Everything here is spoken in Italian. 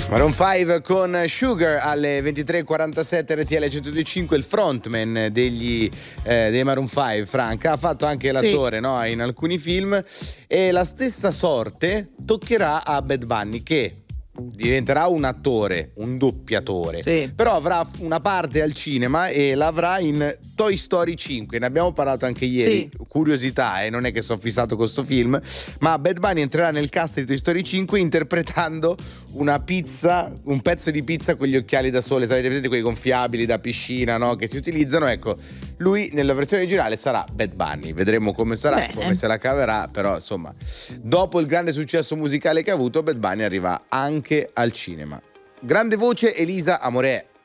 Maroon 5 con Sugar alle 23:47 RTL 102.5. Il frontman dei Maroon 5, Franca, ha fatto anche l'attore, no, in alcuni film, e la stessa sorte toccherà a Bad Bunny, che diventerà un attore, un doppiatore, però avrà una parte al cinema e l'avrà in Toy Story 5. Ne abbiamo parlato anche ieri, curiosità, non è che sono fissato con sto film, ma Bad Bunny entrerà nel cast di Toy Story 5 interpretando una pizza, un pezzo di pizza con gli occhiali da sole, sapete, presente quei gonfiabili da piscina, no, che si utilizzano. Ecco, lui nella versione originale sarà Bad Bunny, vedremo come sarà, come se la caverà, però insomma, dopo il grande successo musicale che ha avuto, Bad Bunny arriva anche al cinema. Grande voce Elisa Amoré.